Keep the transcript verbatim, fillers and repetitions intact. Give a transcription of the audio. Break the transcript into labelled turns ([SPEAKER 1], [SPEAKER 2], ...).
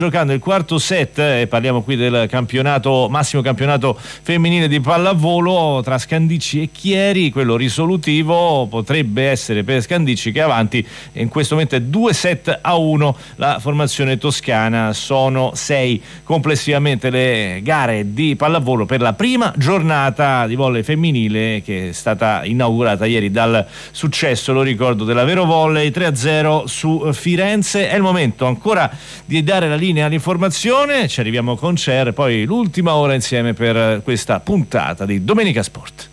[SPEAKER 1] giocando il quarto set e parliamo qui del campionato, massimo campionato femminile di pallavolo tra Scandicci e Chieri. Quello risolutivo potrebbe essere per Scandicci, che è avanti in questo momento è due set a uno la formazione toscana. Sono sei complessivamente le gare di pallavolo per la prima giornata di volley femminile, che è stata inaugurata ieri dal successo, lo ricordo, della Vero Volley tre a zero su Firenze. È il momento ancora di dare la linea all'informazione, ci arriviamo con Cer, poi l'ultima ora insieme per questa puntata di Domenica Sport.